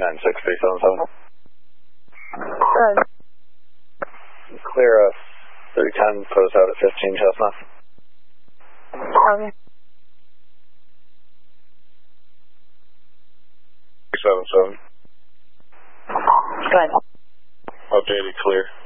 96377. Good. Clear 310, put us out at 15 Chestnut. Okay. 377. Good. Updated clear.